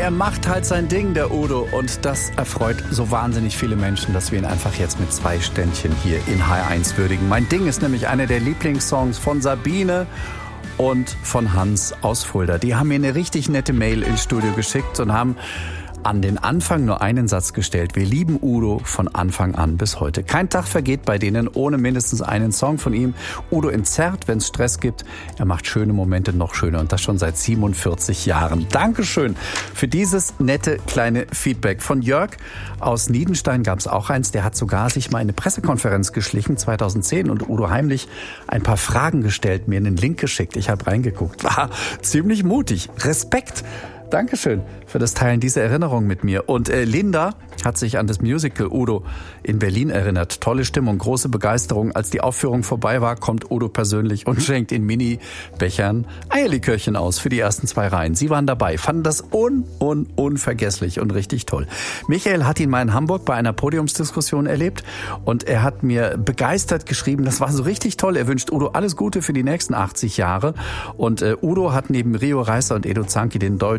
Er macht halt sein Ding, der Udo. Und das erfreut so wahnsinnig viele Menschen, dass wir ihn einfach jetzt mit 2 Ständchen hier in H1 würdigen. Mein Ding ist nämlich einer der Lieblingssongs von Sabine und von Hans aus Fulda. Die haben mir eine richtig nette Mail ins Studio geschickt und haben an den Anfang nur einen Satz gestellt. Wir lieben Udo von Anfang an bis heute. Kein Tag vergeht bei denen ohne mindestens einen Song von ihm. Udo entzerrt, wenn es Stress gibt. Er macht schöne Momente noch schöner und das schon seit 47 Jahren. Dankeschön für dieses nette kleine Feedback. Von Jörg aus Niedenstein gab es auch eins. Der hat sogar sich mal in eine Pressekonferenz geschlichen, 2010, und Udo heimlich ein paar Fragen gestellt, mir einen Link geschickt. Ich habe reingeguckt. War ziemlich mutig. Respekt. Dankeschön für das Teilen dieser Erinnerung mit mir. Und Linda hat sich an das Musical Udo in Berlin erinnert. Tolle Stimmung, große Begeisterung. Als die Aufführung vorbei war, kommt Udo persönlich und schenkt in Mini-Bechern Eierlikörchen aus für die ersten 2 Reihen. Sie waren dabei, fanden das unvergesslich und richtig toll. Michael hat ihn mal in Hamburg bei einer Podiumsdiskussion erlebt und er hat mir begeistert geschrieben, das war so richtig toll. Er wünscht Udo alles Gute für die nächsten 80 Jahre. Und Udo hat neben Rio Reiser und Edo Zanki den